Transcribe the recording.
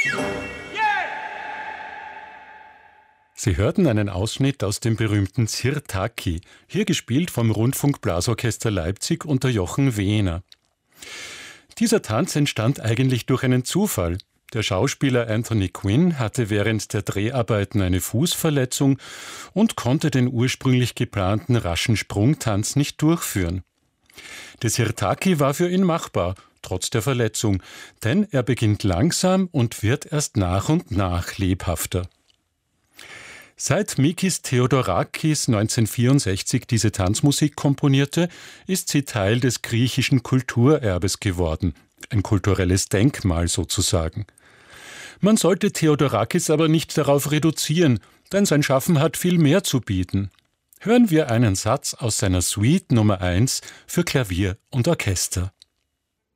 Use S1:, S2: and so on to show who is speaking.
S1: Sie hörten einen Ausschnitt aus dem berühmten Sirtaki, hier gespielt vom Rundfunkblasorchester Leipzig unter Jochen Wehner. Dieser Tanz entstand eigentlich durch einen Zufall. Der Schauspieler Anthony Quinn hatte während der Dreharbeiten eine Fußverletzung und konnte den ursprünglich geplanten raschen Sprungtanz nicht durchführen. Der Sirtaki war für ihn machbar, trotz der Verletzung, denn er beginnt langsam und wird erst nach und nach lebhafter. Seit Mikis Theodorakis 1964 diese Tanzmusik komponierte, ist sie Teil des griechischen Kulturerbes geworden. Ein kulturelles Denkmal sozusagen. Man sollte Theodorakis aber nicht darauf reduzieren, denn sein Schaffen hat viel mehr zu bieten. Hören wir einen Satz aus seiner Suite Nummer 1 für Klavier und Orchester.